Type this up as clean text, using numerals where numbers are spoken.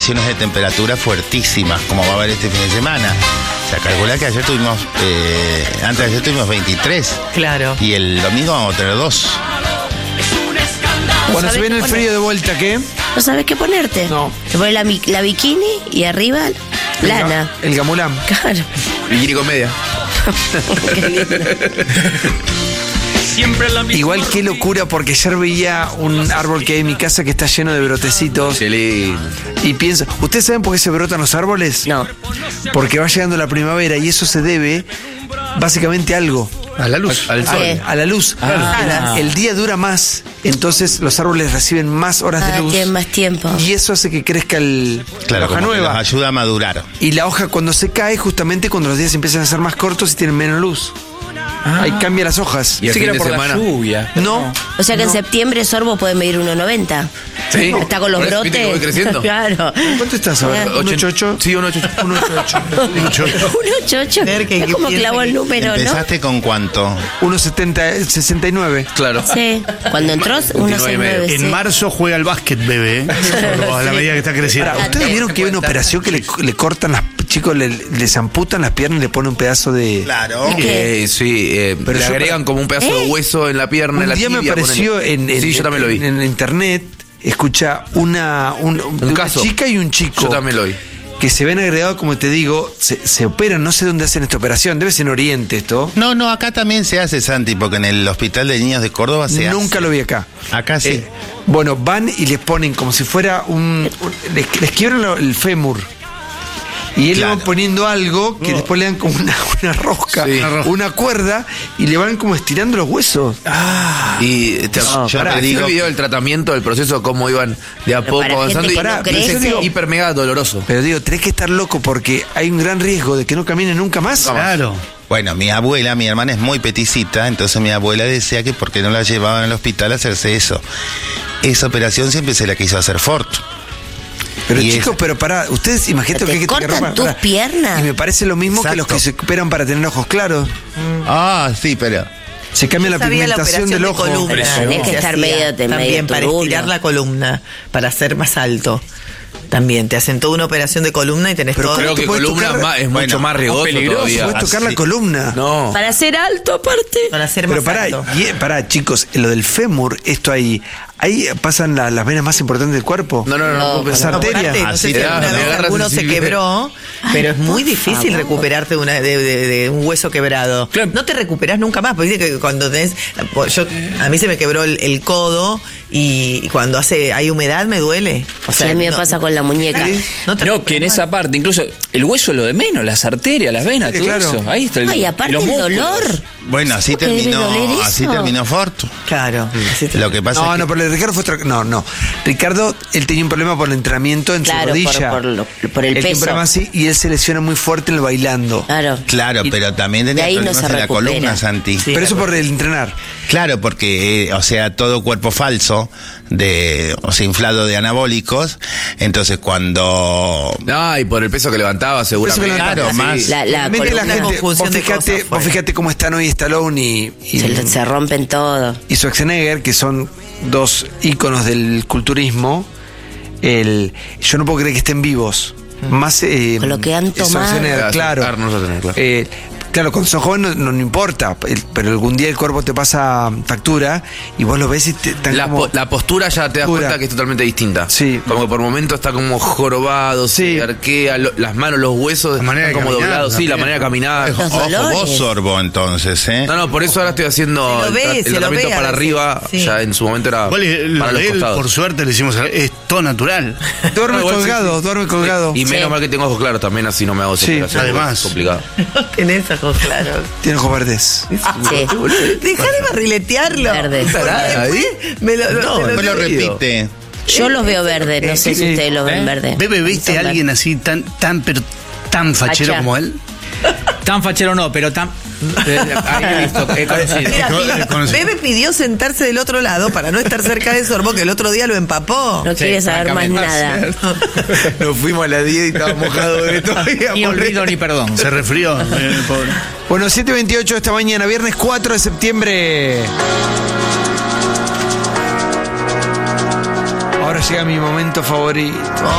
variaciones de temperatura fuertísimas, como va a haber este fin de semana. O sea, calcula que ayer tuvimos, antes de ayer tuvimos 23. Claro. Y el domingo vamos a tener 2. Cuando se viene el frío de vuelta, ¿qué? ¿No sabes qué ponerte? No. Te pones la bikini y arriba lana. El gamulán. Claro. Bikini comedia. Qué lindo. Igual qué locura, porque ayer veía un árbol que hay en mi casa que está lleno de brotecitos. Qué lindo. Y pienso, ¿ustedes saben por qué se brotan los árboles? No. Porque va llegando la primavera y eso se debe básicamente a algo. A la luz. Al sol. ¿Qué? A la luz. El día dura más, entonces los árboles reciben más horas de luz. Tienen más tiempo. Y eso hace que crezca la Claro, hoja como que nueva. los ayuda a madurar. Y la hoja cuando se cae justamente cuando los días empiezan a ser más cortos y tienen menos luz. Ahí cambia las hojas. Y el Sí, que fin era de por semana. la lluvia. No. O sea que en septiembre Sorbo puede medir 1,90. Sí. Está con los Por eso, brotes. ¿viste que voy creciendo? Claro. ¿Cuánto estás ahora? Ah. 1,88. Sí, 1,88. 1,88. Ver que- Es que como piensa clavó el que- número, ¿no? ¿Empezaste con cuánto? 1,70, 69. Claro. Sí. Cuando entró, 1,69. En Sí. En marzo juega al básquet, bebé. A la medida que está creciendo. Ahora, ¿ustedes vieron que hay una operación que le cortan las... Chicos, les amputan las piernas y le ponen un pedazo de... Claro. ¿Qué? Sí, Pero le yo- agregan como un pedazo de hueso en la pierna, en Un la día me tibia, apareció ponele. Sí, yo también lo vi. en internet, escucha, una caso. chica y un chico. Yo también lo vi. Que se ven agregados, como te digo, se operan, no sé dónde hacen esta operación, debe ser en Oriente esto. No, acá también se hace, Santi, porque en el Hospital de Niños de Córdoba se hace. Nunca lo vi acá. Acá sí. Bueno, van y les ponen como si fuera les quiebran el fémur. Y él le van Claro. poniendo algo que después le dan como una rosca, Sí. una cuerda, y le van como estirando los huesos. Y yo pará, te digo- el video del tratamiento, del proceso, cómo iban de a Pero poco para avanzando. gente Y que no pará, crece. es hiper mega doloroso. Pero digo, tenés que estar loco porque hay un gran riesgo de que no camine nunca más. Claro. Bueno, mi hermana es muy peticita, entonces mi abuela decía que por qué no la llevaban al hospital a hacerse eso. Esa operación siempre se la quiso hacer Ford. Pero Y chicos, pero pará, ustedes imagínate ¿Te que cortan tus piernas? Y me parece lo mismo que los que se Exacto. operan para tener ojos claros. Ah, sí, pero... Se cambia la Sabía la pigmentación operación del de ojo. columna. Tenés que Se estar hacía medio también para turulo. estirar la columna, para hacer más alto. También te hacen toda una operación de columna y tenés Pero todo. ¿cómo Creo te que puedes columna tocar? es mucho Bueno, más riesgoso peligroso, todavía. Puedes tocar la sí. columna. No. Para ser alto, aparte. Para hacer Pero más alto. pará, chicos, en lo del fémur, esto ahí pasan las venas más importantes del cuerpo. No. Las No, arterias. aparte, no sé Así si te alguna agarras, vez te agarras alguno se sensible. quebró, pero es muy difícil recuperarte de un hueso quebrado. Claro. No te recuperás nunca más, porque viste que cuando tenés... a mí se me quebró el codo y cuando hay humedad me duele. O Sí, a mí me pasa con la muñeca. No te No, que en recuperás esa parte, incluso el hueso es lo de menos, las arterias, las venas, Sí, todo claro. eso. Ahí está Ay, aparte los el músculos. dolor. Bueno, así ¿Por qué debe doler terminó, eso? así terminó Ford. Claro. así te- Lo que pasa No, es que... no, pero el de Ricardo fue otra. No. Ricardo, él tenía un problema por el entrenamiento en Claro, su rodilla. por el Él tiene un peso. problema así y él se lesiona muy fuerte en el bailando. Claro. Claro, pero también de tenía ahí no problemas se en la recupera. columna, Santi. Sí. Pero eso por el entrenar. Claro, porque, o sea, todo cuerpo falso, inflado de anabólicos, entonces cuando... Y por el peso que levantaba, seguramente. Peso que levantaba, Claro, más. Sí. La Realmente la columna gente, vos confusión de fíjate, cosas, vos cómo están hoy Stallone se rompen todo. y Schwarzenegger, que son dos íconos del culturismo. Yo no puedo creer que estén vivos. Más Con lo que han tomado. Schwarzenegger, claro. Arnold Schwarzenegger, claro. Claro, cuando sos joven no importa, pero algún día el cuerpo te pasa factura y vos lo ves y te están como... La postura ya te das Postura. cuenta que es totalmente distinta. Sí. Como que por momentos está como jorobado, Sí. se arquea, las manos, los huesos La manera están de como caminar, doblados. Sí, la también. manera de caminar. Los Ojo, dolores. vos sorbo entonces, ¿eh? No, por eso ahora estoy haciendo Se lo ve, el se lo tratamiento ve a para veces. arriba. Sí. Ya en su momento era Igual para lo los de él, costados. por suerte, le hicimos es todo natural. Duerme No, igual colgado, sí. duerme colgado. Y menos Sí. mal que tengo ojos claros también, así no me hago esa Sí, operación, además. es complicado. Tenés ojos claros. Tiene ojos verdes. Sí. Dejá de barriletearlo. Verde. ¿Estará ahí? Me lo, No, Me lo digo. repite. Yo los veo verdes, no sé si ustedes los ven verdes. Bebe, ¿viste a alguien así tan fachero Facha. como él? Tan fachero no, pero tan... Ahí he visto, he conocido. Mira, Conocido. Bebe pidió sentarse del otro lado para no estar cerca de Sorbo, que el otro día lo empapó. No quiere saber más nada. Nos fuimos a la 10 y estaba mojado de todavía. Ni olvido ni perdón. Se resfrió, pobre. Bueno, 7:28 esta mañana, viernes 4 de septiembre. Ahora llega mi momento favorito.